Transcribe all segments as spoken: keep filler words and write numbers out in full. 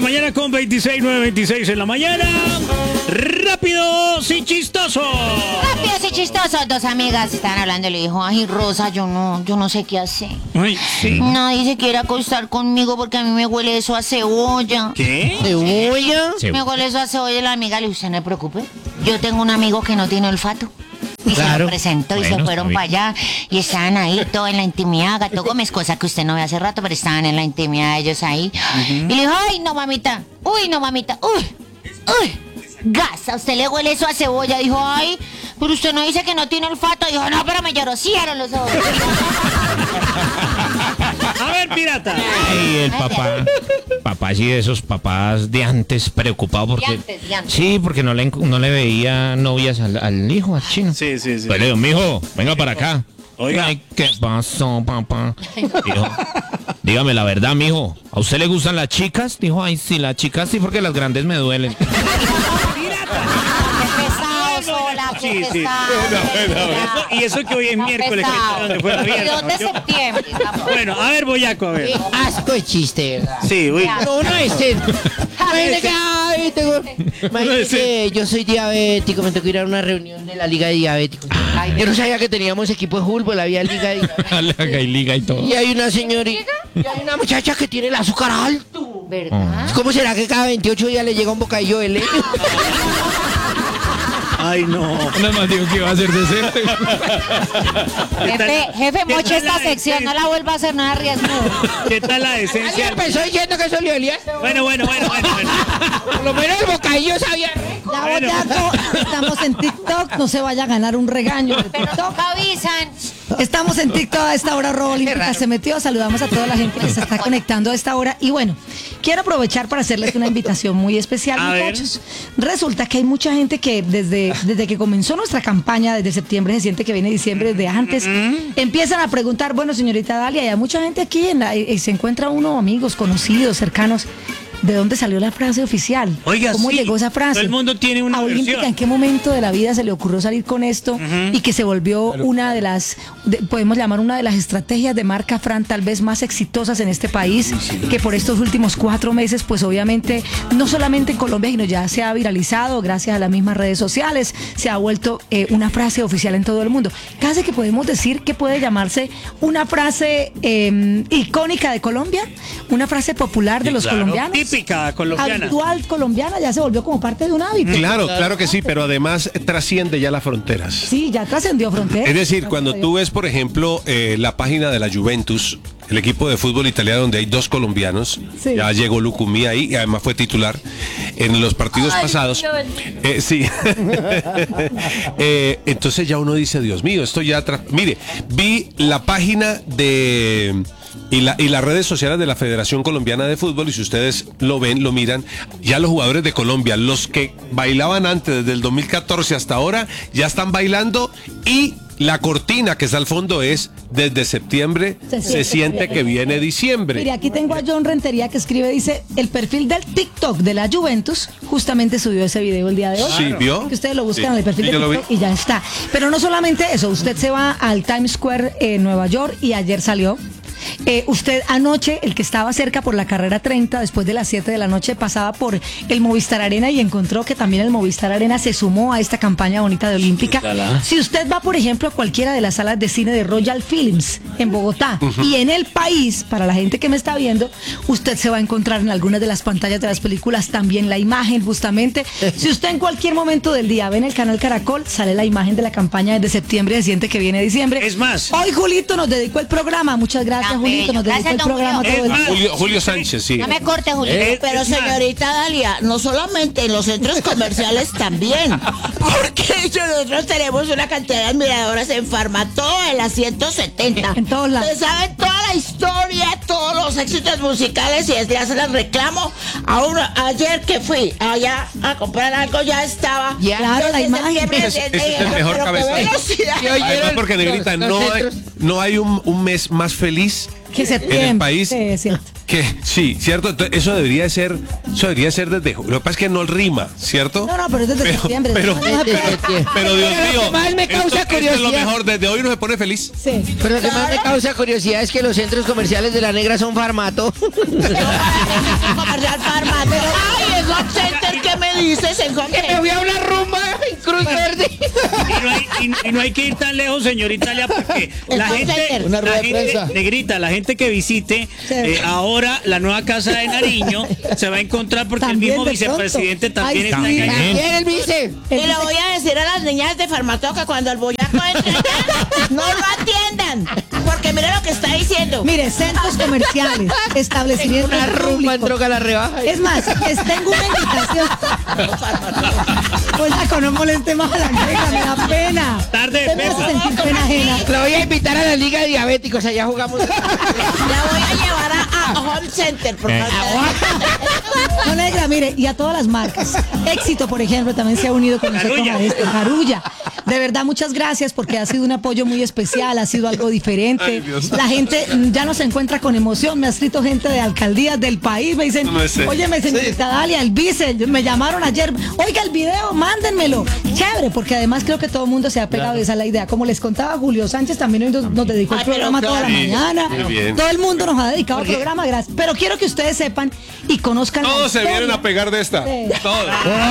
mañana con veintiséis, nueve veintiséis en la mañana. Rápidos y chistosos. Rápidos y chistosos. Dos amigas estaban hablando y le dijo, ay, Rosa, yo no, yo no sé qué hacer. Ay, sí. Nadie se quiere acostar conmigo porque a mí me huele eso a cebolla. ¿Qué? ¿Cebolla? Sí. Me huele eso a cebolla y la amiga le dijo, usted no se preocupe. Yo tengo un amigo que no tiene olfato. Y claro. Se lo presentó y bueno, se fueron para allá y estaban ahí todo en la intimidad. Gato Gómez, cosa que usted no ve hace rato, pero estaban en la intimidad ellos ahí. Uh-huh. Y le dijo, ay, no, mamita. Uy, no, mamita. Uy, uy. Gas, a usted le huele eso a cebolla. Dijo, ay, pero usted no dice que no tiene olfato. Dijo, no, pero me llorocieron los ojos. A ver, pirata. Ay, el papá. Papá, sí, de esos papás de antes preocupado porque. De antes, de antes. Sí, porque no le, no le veía novias al, al hijo, al chino. Sí, sí, sí. Pero le digo, mijo, venga para acá. Oiga. Ay, ¿qué pasó, papá? Dijo, dígame la verdad, mijo. ¿A usted le gustan las chicas? Dijo, ay, sí, las chicas sí, porque las grandes me duelen. Sí, sí. Bueno, bueno, eso, y eso que hoy es miércoles, que donde fue la dos de septiembre. Bueno, a ver, Boyaco, a ver. Asco de chiste, ¿verdad? Sí, uy. No, no es el. Imagínate que, ay, tengo. Imagínate que yo soy diabético, me tengo que ir a una reunión de la Liga de Diabéticos. Ay, yo no sabía que teníamos equipo de fútbol, había Liga de Diabéticos. Liga y Liga y todo. Y hay una señorita, y hay una muchacha que tiene el azúcar alto. ¿Verdad? ¿Cómo será que cada veintiocho días le llega un bocadillo de leche? Ay, no. Nada más digo que iba a ser decente. Jefe, jefe, moche esta sección, no la vuelva a hacer nada riesgo. ¿Qué tal la decencia? ¿Alguien empezó diciendo que eso le olía? Bueno, bueno, bueno, bueno, bueno. Por lo menos el bocadillo sabía rico. Ya, bueno. Boyaco, estamos en TikTok, no se vaya a ganar un regaño. Pero no avisan. Estamos en TikTok a esta hora, Robo Olímpica se metió. Saludamos a toda la gente que se está conectando a esta hora. Y bueno, quiero aprovechar para hacerles una invitación muy especial, a muchachos. Ver. Resulta que hay mucha gente que desde, desde que comenzó nuestra campaña, desde septiembre, se siente que viene diciembre, desde antes, mm-hmm. empiezan a preguntar, bueno, señorita Dalia, hay mucha gente aquí, en la, y se encuentra uno, amigos, conocidos, cercanos. ¿De dónde salió la frase oficial? Oiga, ¿Cómo sí, llegó esa frase? Todo el mundo tiene una a Olímpica, versión. ¿En qué momento de la vida se le ocurrió salir con esto uh-huh. y que se volvió claro. una de las, de, podemos llamar una de las estrategias de marca Fran tal vez más exitosas en este país, sí, sí. que por estos últimos cuatro meses, pues obviamente, no solamente en Colombia, sino ya se ha viralizado gracias a las mismas redes sociales, se ha vuelto eh, una frase oficial en todo el mundo. Casi que podemos decir que puede llamarse una frase eh, icónica de Colombia, una frase popular de sí, los claro. colombianos. Típica colombiana. Actual colombiana, ya se volvió como parte de un hábito. Claro, claro que sí, pero además trasciende ya las fronteras. Sí, ya trascendió fronteras. Es decir, cuando tú ves, por ejemplo, eh, la página de la Juventus, el equipo de fútbol italiano donde hay dos colombianos, sí. ya llegó Lucumí ahí y además fue titular en los partidos Ay, pasados. Eh, sí. eh, entonces ya uno dice, Dios mío, esto ya... Tra- Mire, vi la página de... Y, la, y las redes sociales de la Federación Colombiana de Fútbol, y si ustedes lo ven, lo miran, ya los jugadores de Colombia, los que bailaban antes, desde el dos mil catorce hasta ahora, ya están bailando, y la cortina que está al fondo es, desde septiembre, se siente, se siente que viene diciembre. Mire, aquí tengo a John Rentería que escribe, dice, el perfil del TikTok de la Juventus justamente subió ese video el día de hoy. Sí, ¿vio? Que ustedes lo buscan sí. en el perfil sí, de TikTok y ya está. Pero no solamente eso, usted se va al Times Square en Nueva York y ayer salió. Eh, usted anoche, el que estaba cerca por la carrera treinta, después de las siete de la noche, pasaba por el Movistar Arena y encontró que también el Movistar Arena se sumó a esta campaña bonita de Olímpica. Ojalá. Si usted va, por ejemplo, a cualquiera de las salas de cine de Royal Films en Bogotá uh-huh. y en el país, para la gente que me está viendo, usted se va a encontrar en algunas de las pantallas de las películas también la imagen, justamente. Si usted en cualquier momento del día ve en el canal Caracol, sale la imagen de la campaña desde septiembre, se siente que viene diciembre. Es más, hoy Julito nos dedicó el programa, muchas gracias. Julito, nos dedicó el programa todo el día. Julio, Julio Sánchez, sí. No me corte, Julito. Eh, pero señorita Dalia, no solamente en los centros comerciales también, porque nosotros tenemos una cantidad de admiradoras en Farmatodo, en la ciento setenta. En todos lados. Ustedes saben toda la historia, todos los éxitos musicales, y desde hace las reclamo. Ahora, ayer que fui allá a comprar algo, ya estaba. Ya, claro, la imagen. Ese es el mejor cabezazo. Además, porque, Negrita, no hay, no hay un, un mes más feliz que septiembre. En el país. Sí, es cierto. Que sí, cierto. Entonces, eso debería de ser, eso debería ser desde. Lo que pasa es que no rima, ¿cierto? No, no, pero es desde Pero- septiembre. pero- No se puede. Pero Dios Pero lo mío, que más me causa esto- esto es lo curiosidad. mejor. Desde hoy uno se pone feliz. Sí. Pero lo que más me causa curiosidad es que los centros comerciales de la negra son Farmato. Comercial Farma. Pero, ay, el Home Center, ¿qué me dices? El Home Que me Center. fui a una rumba en Cruz Verde. Y no, hay, y- y no hay que ir tan lejos, señorita Italia, porque El la call gente, center. Una rueda la de gente prensa. negrita, la gente que visite Sí. eh, ahora la nueva casa de Nariño se va a encontrar porque También el mismo de pronto. vicepresidente también Ay, está sí. en También. ¿Quién el vice? Y le voy a decir a las niñas de Farmatoca que cuando el boyaco entre allá, no lo atiendan. Porque mire lo que está diciendo. Mire, centros comerciales, establecimientos Una rumba en públicos. droga la rebaja. Es más, les tengo una invitación. Oiga, no moleste más a la negra, me da pena. Tarde de Usted me hace pena. sentir pena ajena. La voy a invitar a la Liga de Diabéticos, allá jugamos. La voy a llevar a, a Home Center. Por Eh. favor. No, negra, mire, y a todas las marcas. Éxito, por ejemplo, también se ha unido con nosotros Carulla. a esto. Carulla. De verdad, muchas gracias porque ha sido un apoyo muy especial, ha sido algo diferente. Ay, Dios. La gente mm, ya no se encuentra con emoción. Me ha escrito gente de alcaldías del país. Me dicen, No sé. oye, me señorita Dalia, el vice, me llamaron ayer. Oiga, el video, mándenmelo. Chévere, porque además creo que todo el mundo se ha pegado. Esa es la idea. Como les contaba, Julio Sánchez también hoy nos, nos dedicó el Ay, pero programa toda la claro. mañana. Muy bien. Todo el mundo nos ha dedicado al programa, gracias. Pero quiero que ustedes sepan y conozcan la Todos se historia. vienen a pegar de esta. Sí. Todos.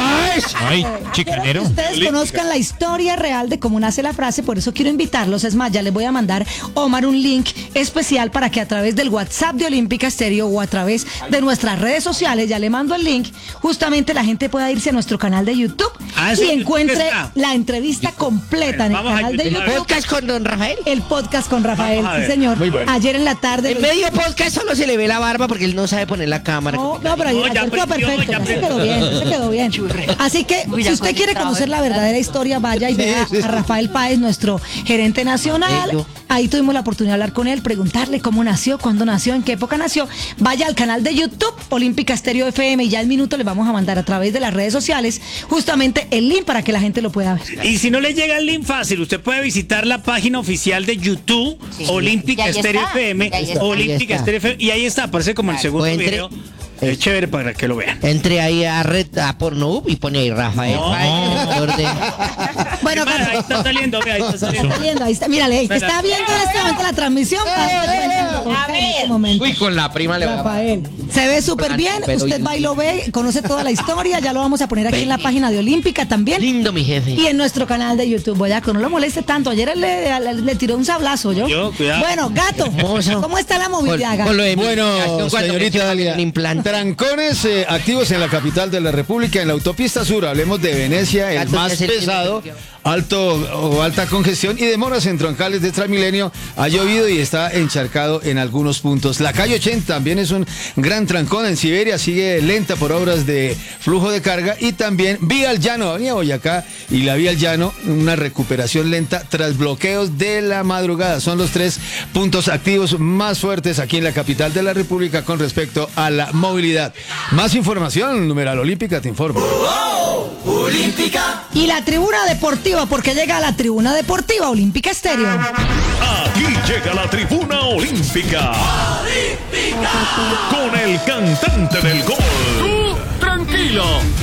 Ay, Quiero chicanero. que ustedes conozcan la historia real de cómo nace la frase, por eso quiero invitarlos. Es más, ya les voy a mandar, Omar, un link especial para que a través del WhatsApp de Olímpica Estéreo o a través de nuestras redes sociales, ya le mando el link, justamente la gente pueda irse a nuestro canal de YouTube Ah, ¿eso y en YouTube encuentre está? la entrevista completa en el Vamos a canal de YouTube. YouTube. Podcast con don Rafael. El podcast con Rafael, Vamos a sí ver. señor. Muy bueno. Ayer en la tarde. En medio podcast solo se le ve la barba porque él no sabe poner la cámara. No, no, pero No, ayer ya quedó aprendió, perfecto, ya ya se aprendió. quedó bien, se quedó bien. Así que, si usted quiere conocer la verdadera historia, vaya y vea a Rafael Páez, nuestro gerente nacional. Bello. Ahí tuvimos la oportunidad de hablar con él, preguntarle cómo nació, cuándo nació, en qué época nació. Vaya al canal de YouTube, Olímpica Estéreo F M, y ya en minuto le vamos a mandar a través de las redes sociales justamente el link para que la gente lo pueda ver. Y si no le llega el link fácil, usted puede visitar la página oficial de YouTube, Sí. Olímpica Y ahí Estéreo está, F M, y ahí está. Olímpica Ahí está. Estéreo F M, y ahí está, aparece como el segundo O entre- video. Es chévere para que lo vean. Entre ahí a red a Pornhub y pone ahí Rafael No. Páez, director de- Bueno, Es más, ahí está saliendo, ve, ahí está está saliendo. viendo, ahí está, mírale, ahí, está viendo en este momento la transmisión. A ver. En este momento. Uy, con la prima le va a... Rafael, se ve súper bien, Pero usted yo- va y lo ve, conoce toda la historia, ya lo vamos a poner aquí en la página de Olímpica también Lindo mi jefe. y en nuestro canal de YouTube. Voy a que no lo moleste tanto, ayer él le, le- le tiró un sablazo, ¿yo? Yo, cuidado. Bueno, gato, Hermoso. ¿cómo está la movilidad, gato? Con lo de Bueno, cuando me señorita echaban Dalia, un implante. trancones eh, activos en la capital de la República, en la autopista sur, hablemos de Venecia, el Gato, más ya se pesado, entiende. alto o alta congestión y demoras en troncales de Transmilenio, ha llovido y está encharcado en algunos puntos. La calle ochenta también es un gran trancón en Siberia, sigue lenta por obras de flujo de carga y también Vía al Llano, Avenida Boyacá y la Vía al Llano, una recuperación lenta tras bloqueos de la madrugada. Son los tres puntos activos más fuertes aquí en la capital de la República con respecto a la movilidad. Más información, numeral Olímpica te informa. Y la tribuna deportiva, porque llega a la tribuna deportiva Olímpica Estéreo. Aquí llega la tribuna olímpica. Con el cantante del gol. Tú, tranquilo.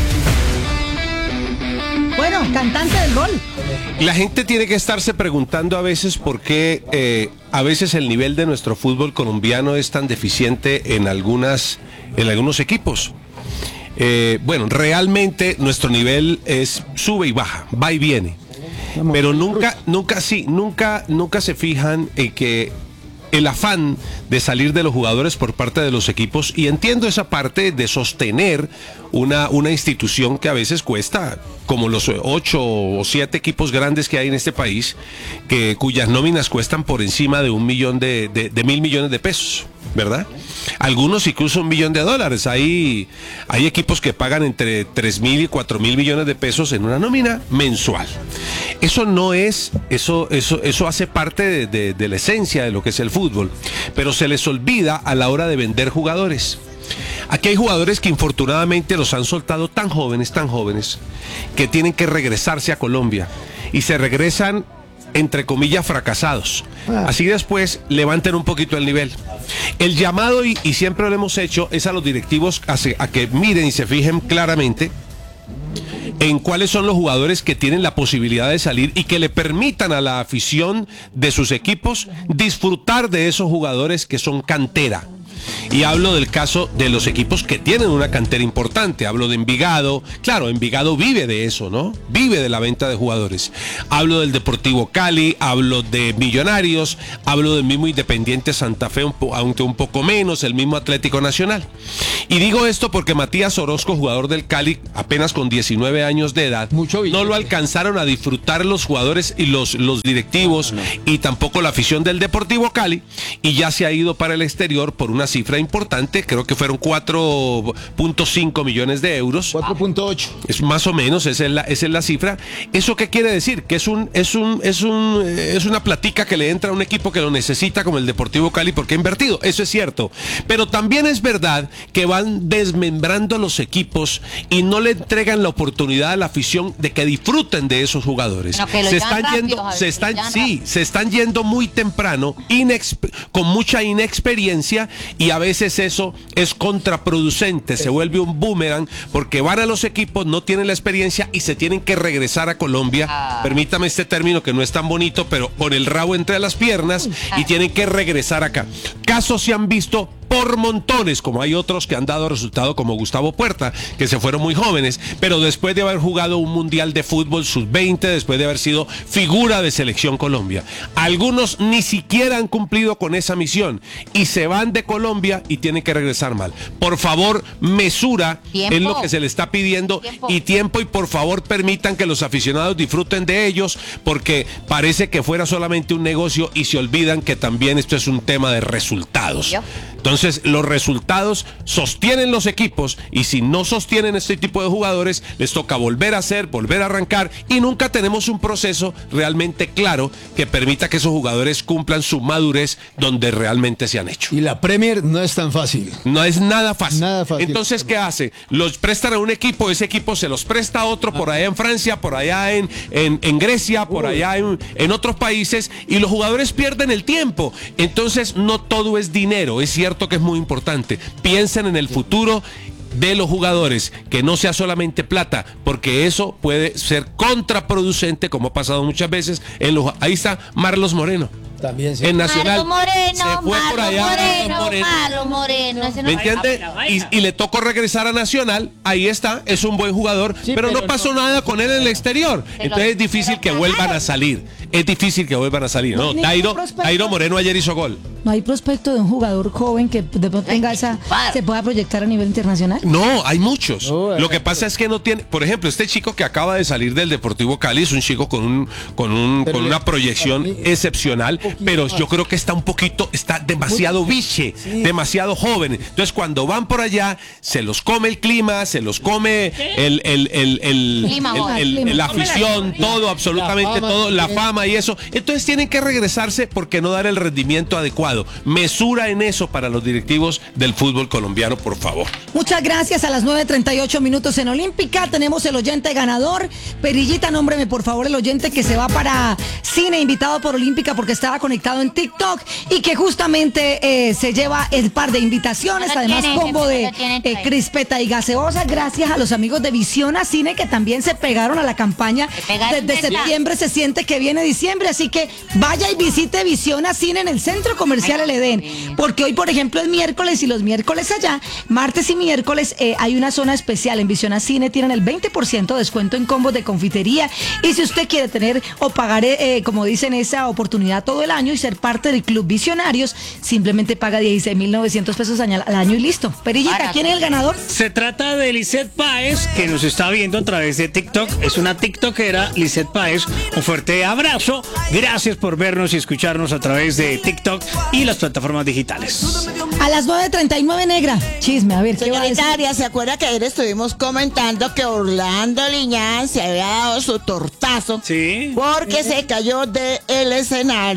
Bueno, cantante del gol. La gente tiene que estarse preguntando a veces por qué eh, a veces el nivel de nuestro fútbol colombiano es tan deficiente en algunas, en algunos equipos. Eh, bueno, realmente nuestro nivel es sube y baja, va y viene. Pero nunca, nunca sí, nunca, nunca se fijan en que el afán de salir de los jugadores por parte de los equipos, y entiendo esa parte de sostener una, una institución que a veces cuesta, como los ocho o siete equipos grandes que hay en este país, que cuyas nóminas cuestan por encima de un millón de, de, de mil millones de pesos, ¿verdad? Algunos incluso un millón de dólares. Hay, hay equipos que pagan entre tres mil y cuatro mil millones de pesos en una nómina mensual. Eso no es, eso, eso, eso hace parte de, de, de la esencia de lo que es el fútbol, pero se les olvida a la hora de vender jugadores. Aquí hay jugadores que infortunadamente los han soltado tan jóvenes, tan jóvenes, que tienen que regresarse a Colombia y se regresan entre comillas, fracasados. Así después levanten un poquito el nivel. El llamado, y, y siempre lo hemos hecho, es a los directivos a, se, a que miren y se fijen claramente en cuáles son los jugadores que tienen la posibilidad de salir y que le permitan a la afición de sus equipos disfrutar de esos jugadores que son cantera. Y hablo del caso de los equipos que tienen una cantera importante. Hablo de Envigado. Claro, Envigado vive de eso, ¿no? Vive de la venta de jugadores. Hablo del Deportivo Cali, hablo de Millonarios, hablo del mismo Independiente Santa Fe, un po- aunque un poco menos, el mismo Atlético Nacional. Y digo esto porque Matías Orozco, jugador del Cali, apenas con diecinueve años de edad, Mucho no lo alcanzaron a disfrutar los jugadores y los, los directivos, no, no. y tampoco la afición del Deportivo Cali, y ya se ha ido para el exterior por una cifra importante, creo que fueron cuatro punto cinco millones de euros. cuatro punto ocho. Es más o menos, esa es la, esa es la cifra. ¿Eso qué quiere decir? Que es un, es un, es un, es una platica que le entra a un equipo que lo necesita, como el Deportivo Cali, porque ha invertido. Eso es cierto. Pero también es verdad que van desmembrando los equipos y no le entregan la oportunidad a la afición de que disfruten de esos jugadores. No, se están rápido, yendo, Javier, se están, sí, rápido. se están yendo muy temprano, inexp- con mucha inexperiencia, y a veces eso es contraproducente, se vuelve un boomerang, porque van a los equipos, no tienen la experiencia y se tienen que regresar a Colombia, ah. permítame este término que no es tan bonito, pero con el rabo entre las piernas, ah. y tienen que regresar acá. Casos se han visto por montones, como hay otros que han dado resultado, como Gustavo Puerta, que se fueron muy jóvenes, pero después de haber jugado un mundial de fútbol sub veinte, después de haber sido figura de Selección Colombia. Algunos ni siquiera han cumplido con esa misión y se van de Colombia y tienen que regresar mal. Por favor, mesura tiempo. es lo que se le está pidiendo, tiempo. y tiempo, y por favor permitan que los aficionados disfruten de ellos, porque parece que fuera solamente un negocio y se olvidan que también esto es un tema de resultados. ¿Yo? Entonces, los resultados sostienen los equipos, y si no sostienen este tipo de jugadores, les toca volver a hacer, volver a arrancar, y nunca tenemos un proceso realmente claro que permita que esos jugadores cumplan su madurez donde realmente se han hecho. Y la Premier no es tan fácil. No es nada fácil. Nada fácil. Entonces, ¿qué hace? Los prestan a un equipo, ese equipo se los presta a otro por allá en Francia, por allá en, en, en Grecia, por allá en, en otros países, y los jugadores pierden el tiempo. Entonces, no todo es dinero, es cierto que es muy importante. Piensen en el futuro de los jugadores, que no sea solamente plata, porque eso puede ser contraproducente, como ha pasado muchas veces en los... Ahí está Marlos Moreno. También, sí. En Nacional. Marlo Moreno, se fue Marlo por allá. Moreno, Moreno. Marlo Moreno. Ese no ¿Me entiende? Y, y le tocó regresar a Nacional. Ahí está, es un buen jugador, sí, pero, pero no pasó no, nada con él en el exterior. Entonces es difícil que vuelvan a salir. Es difícil que vuelvan a salir. No, Dairo, Dairo Moreno ayer hizo gol. ¿No hay prospecto de un jugador joven que de pronto tenga esa, se pueda proyectar a nivel internacional? No, hay muchos. No, Lo que pasa es que no tiene, por ejemplo, este chico que acaba de salir del Deportivo Cali es un chico con un, con un, con una proyección excepcional, pero yo creo que está un poquito, está demasiado biche, sí. demasiado joven. Entonces, cuando van por allá, se los come el clima, se los come el, el, el, el, clima, el, el, el la afición, todo, absolutamente la todo, la fama y eso. Entonces tienen que regresarse porque no dar el rendimiento adecuado. Mesura en eso para los directivos del fútbol colombiano, por favor. Muchas gracias. A las nueve treinta y ocho minutos en Olímpica tenemos el oyente ganador. Perillita, nómbreme por favor el oyente que se va para cine, invitado por Olímpica porque estaba conectado en TikTok y que justamente eh, se lleva el par de invitaciones, no además tiene, combo no de eh, crispeta y gaseosa, gracias a los amigos de Visiona Cine que también se pegaron a la campaña. Desde septiembre se siente que viene diciembre, así que vaya y visite Visiona Cine en el Centro Comercial El Edén, porque hoy por ejemplo es miércoles y los miércoles allá, martes y miércoles eh, hay una zona especial en Visiona Cine, tienen el veinte por ciento de descuento en combos de confitería, y si usted quiere tener o pagar eh, como dicen esa oportunidad todo el año y ser parte del Club Visionarios, simplemente paga dieciséis mil novecientos pesos al año y listo. Perillita, ¿quién es el ganador? Se trata de Lisette Páez, que nos está viendo a través de TikTok, es una tiktokera. Lisette Páez, un fuerte abrazo, gracias por vernos y escucharnos a través de TikTok y las plataformas digitales. A las nueve treinta y nueve, negra. Chisme, a ver, ¿qué va a decir? Señorita Arias, ¿se acuerda que ayer estuvimos comentando que Orlando Liñán se había dado su tortazo? Sí. Porque se cayó del escenario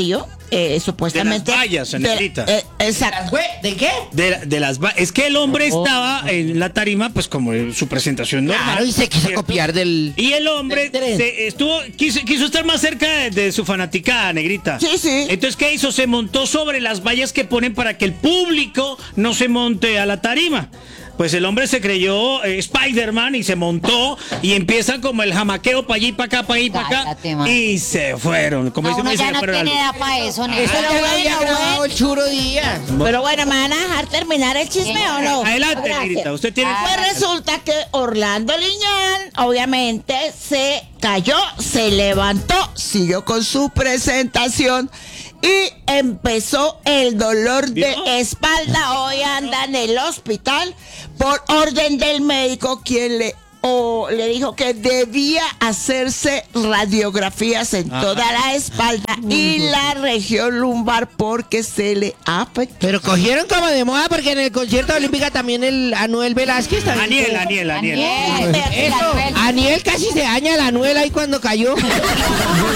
eh, supuestamente... De las vallas, Angelita. de- eh, exacto. ¿De qué? De, la- de las va- es que el hombre estaba en la tarima, pues como en su presentación normal. Claro, y se quiso ¿cierto? copiar del... Y el hombre del tren. se estuvo, quiso, quiso estar más cerca de, de su fanaticada, negrita. Sí, sí. Entonces, ¿qué hizo? Se montó sobre las vallas que ponen para que el público no se monte a la tarima. Pues el hombre se creyó eh, Spider-Man y se montó y empieza como el jamaqueo para allí, para acá, para allí, para acá. Cállate, man. Y se fueron. Como No, dice uno uno, ya se no fueron tiene al- edad para eso, ¿no? Eso Pero ya lo bueno, había grabado bueno. el Churo Díaz. Pero bueno, ¿me van a dejar terminar el chisme o no? Adelante, Gracias. negrita. Usted tiene. Pues resulta que Orlando Liñán, obviamente, se cayó, se levantó, siguió con su presentación y empezó el dolor de ¿Vio? espalda. Hoy anda en el hospital por orden del médico, quien le o le dijo que debía hacerse radiografías en Ajá. toda la espalda y la región lumbar porque se le afectó. Pero cogieron como de moda porque en el concierto olímpica también el Anuel Velázquez también. Aniel, Aniel, Aniel. Aniel. Eso, Aniel casi se daña la Anuel ahí cuando cayó.